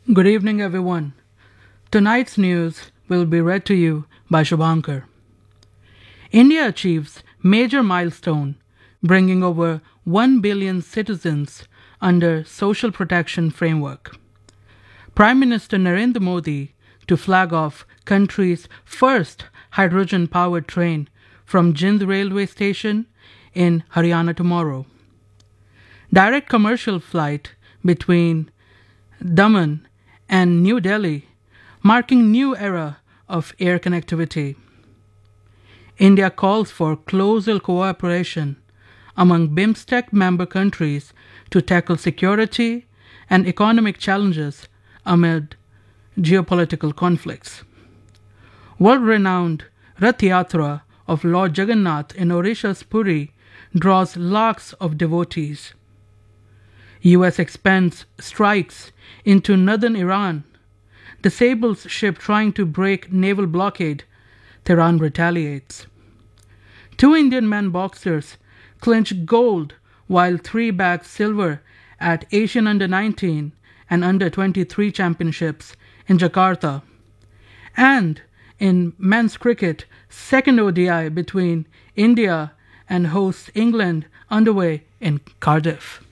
Good evening, everyone. Tonight's news will be read to you by Shubhankar. India achieves major milestone, bringing over 1 billion citizens under social protection framework. Prime Minister Narendra Modi to flag off country's first hydrogen-powered train from Jind railway station in Haryana tomorrow. Direct commercial flight between Daman and New Delhi, marking new era of air connectivity. India calls for closer cooperation among BIMSTEC member countries to tackle security and economic challenges amid geopolitical conflicts. World-renowned Rath Yatra of Lord Jagannath in Odisha's Puri draws lakhs of devotees. US expands strikes into northern Iran, disables ship trying to break naval blockade. Tehran retaliates. Two Indian men boxers clinch gold while three bag silver at Asian Under-19 and Under-23 championships in Jakarta. And in men's cricket, second ODI between India and hosts England underway in Cardiff.